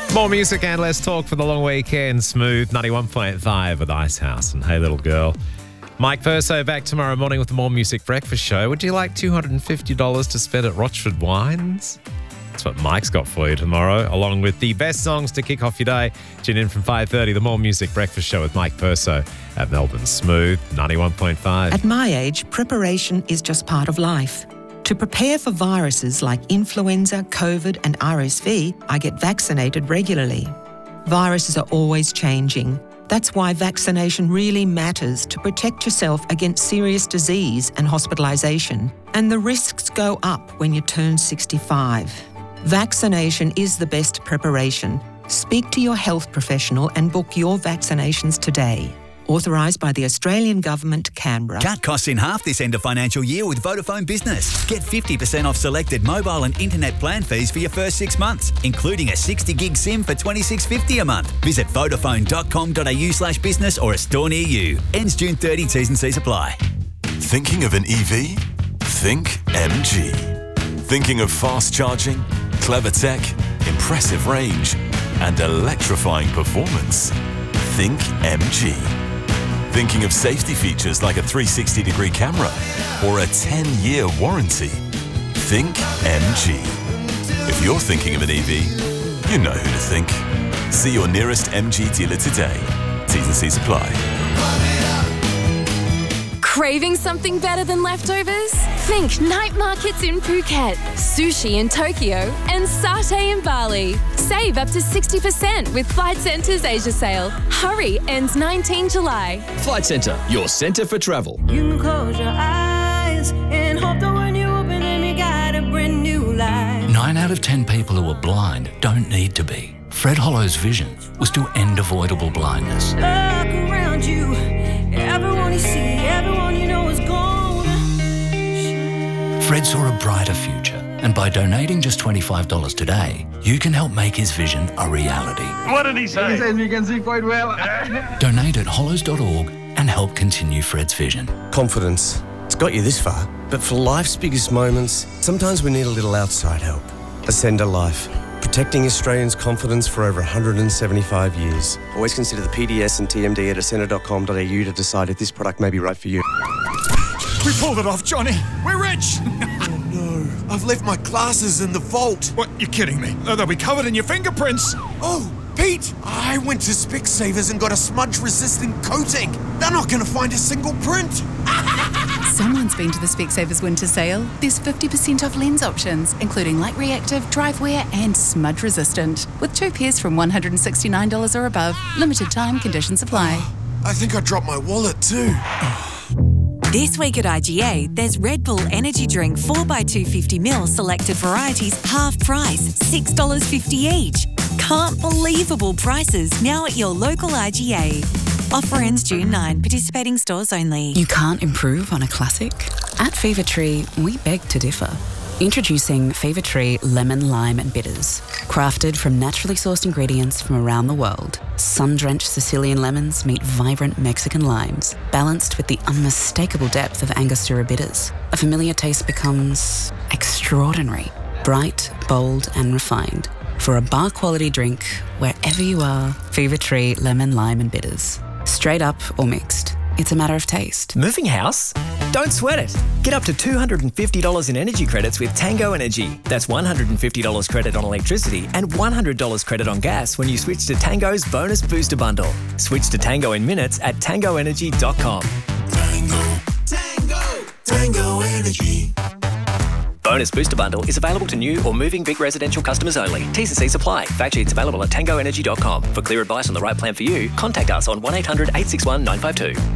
More music and less talk for the long weekend. Smooth 91.5 with Icehouse and Hey Little Girl. Mike Verso back tomorrow morning with the More Music Breakfast Show. Would you like $250 to spend at Rochford Wines? That's what Mike's got for you tomorrow, along with the best songs to kick off your day. Tune in from 5:30, the More Music Breakfast Show with Mike Verso at Melbourne Smooth 91.5. At my age, preparation is just part of life. To prepare for viruses like influenza, COVID and RSV, I get vaccinated regularly. Viruses are always changing. That's why vaccination really matters to protect yourself against serious disease and hospitalisation. And the risks go up when you turn 65. Vaccination is the best preparation. Speak to your health professional and book your vaccinations today. Authorised by the Australian Government, Canberra. Cut costs in half this end of financial year with Vodafone Business. Get 50% off selected mobile and internet plan fees for your first 6 months, including a 60 gig SIM for $26.50 a month. Visit vodafone.com.au/business or a store near you. Ends June 30, T's and C's apply. Thinking of an EV? Think MG. Thinking of fast charging, clever tech, impressive range, and electrifying performance? Think MG. Thinking of safety features like a 360-degree camera or a 10-year warranty? Think MG. If you're thinking of an EV, you know who to think. See your nearest MG dealer today. T's and C's apply. Craving something better than leftovers? Think night markets in Phuket, sushi in Tokyo, and satay in Bali. Save up to 60% with Flight Centre's Asia sale. Hurry, ends 19 July. Flight Centre, your centre for travel. You can close your eyes and hope that when you open them, you got a brand new life. 9 out of 10 people who are blind don't need to be. Fred Hollow's vision was to end avoidable blindness. Look around you, everyone you see, everyone you know is gone. Fred saw a brighter future, and by donating just $25 today, you can help make his vision a reality. What did he say? He says you can see quite well. Donate at hollows.org and help continue Fred's vision. Confidence. It's got you this far, but for life's biggest moments, sometimes we need a little outside help. Ascender Life. Protecting Australians' confidence for over 175 years. Always consider the PDS and TMD at ascender.com.au to decide if this product may be right for you. We pulled it off, Johnny. We're rich. Oh no, I've left my glasses in the vault. What, you're kidding me? They'll be covered in your fingerprints. Oh, Pete, I went to Specsavers and got a smudge-resistant coating. They're not going to find a single print. Someone's been to the Specsavers winter sale. There's 50% off lens options, including light reactive, drive wear and smudge resistant. With 2 pairs from $169 or above. Limited time, conditions apply. I think I dropped my wallet too. This week at IGA, there's Red Bull Energy Drink 4x250ml selected varieties, half price, $6.50 each. Can't believable prices now at your local IGA. Offer ends June 9, participating stores only. You can't improve on a classic? At Fever Tree, we beg to differ. Introducing Fever Tree Lemon, Lime and Bitters. Crafted from naturally sourced ingredients from around the world, sun-drenched Sicilian lemons meet vibrant Mexican limes, balanced with the unmistakable depth of Angostura bitters. A familiar taste becomes extraordinary, bright, bold and refined. For a bar-quality drink, wherever you are, Fever Tree Lemon, Lime and Bitters. Straight up or mixed. It's a matter of taste. Moving house? Don't sweat it. Get up to $250 in energy credits with Tango Energy. That's $150 credit on electricity and $100 credit on gas when you switch to Tango's Bonus Booster Bundle. Switch to Tango in minutes at tangoenergy.com. Tango Energy. Bonus Booster Bundle is available to new or moving big residential customers only. T's and C's apply. Fact sheets available at tangoenergy.com. For clear advice on the right plan for you, contact us on 1800 861 952.